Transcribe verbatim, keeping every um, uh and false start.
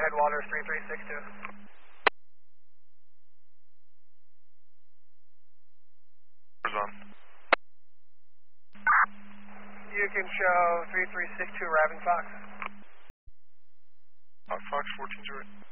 Headwaters three three six two. On. You can show three three six two arriving Fox. Uh, Fox fourteen zero.